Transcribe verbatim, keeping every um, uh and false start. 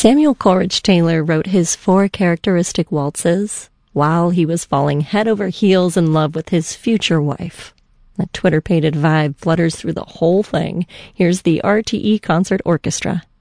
Samuel Coleridge Taylor wrote his Four Characteristic Waltzes while he was falling head over heels in love with his future wife. That Twitter-pated vibe flutters through the whole thing. Here's the R T E Concert Orchestra.